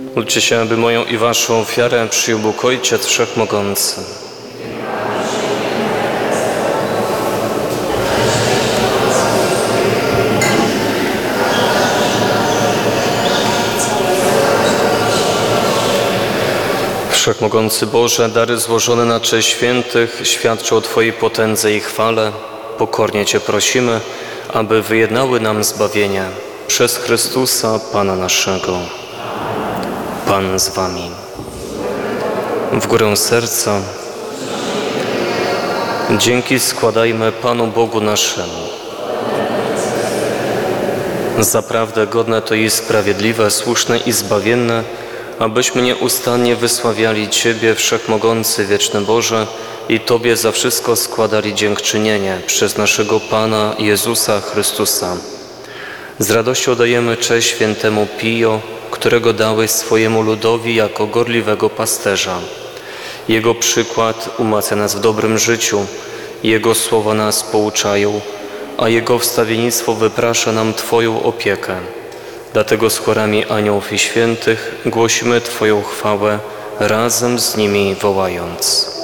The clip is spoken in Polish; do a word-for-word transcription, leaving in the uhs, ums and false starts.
Módlcie się, aby moją i waszą ofiarę przyjął Bóg Ojciec Wszechmogący. Wszechmogący Boże, dary złożone na cześć świętych świadczą o Twojej potędze i chwale. Pokornie Cię prosimy, aby wyjednały nam zbawienie przez Chrystusa, Pana naszego. Pan z Wami. W górę serca dzięki składajmy Panu Bogu naszemu. Zaprawdę godne to i sprawiedliwe, słuszne i zbawienne, abyśmy nieustannie wysławiali Ciebie, Wszechmogący, wieczny Boże, i Tobie za wszystko składali dziękczynienie przez naszego Pana Jezusa Chrystusa. Z radością dajemy cześć świętemu Pio, którego dałeś swojemu ludowi jako gorliwego pasterza. Jego przykład umacnia nas w dobrym życiu, Jego słowa nas pouczają, a Jego wstawiennictwo wyprasza nam Twoją opiekę. Dlatego z chórami aniołów i świętych głosimy Twoją chwałę, razem z nimi wołając.